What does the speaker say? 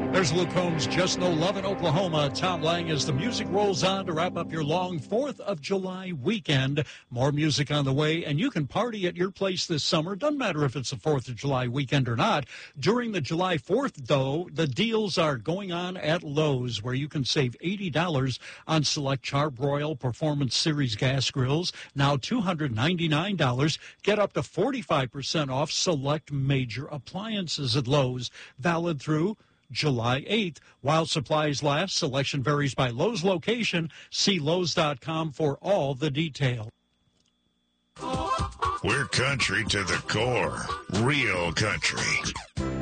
There's Luke Combs, Just No Love in Oklahoma. Tom Lang as the music rolls on to wrap up your long 4th of July weekend. More music on the way, and you can party at your place this summer. Doesn't matter if it's the 4th of July weekend or not. During the July 4th, though, the deals are going on at Lowe's, where you can save $80 on select Char-Broil Performance Series gas grills. Now $299. Get up to 45% off select major appliances at Lowe's. Valid through July 8th. While supplies last, selection varies by Lowe's location. See Lowe's.com for all the detail. We're country to the core. Real country.